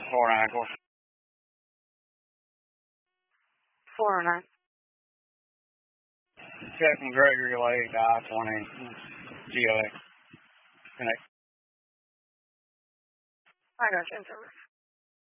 409, 409. checking Gregory Lake, I-20, GLA. Connect. I got you,